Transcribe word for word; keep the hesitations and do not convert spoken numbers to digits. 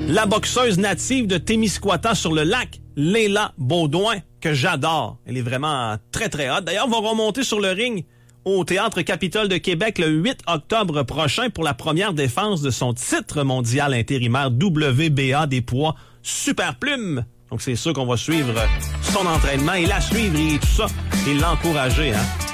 La boxeuse native de Témiscouata-sur-le-Lac, Léla Baudouin, que j'adore. Elle est vraiment très, très hot. D'ailleurs, va remonter sur le ring au Théâtre Capitole de Québec le huit octobre prochain pour la première défense de son titre mondial intérimaire W B A des poids super plume. Donc, c'est sûr qu'on va suivre son entraînement et la suivre et tout ça et l'encourager, hein.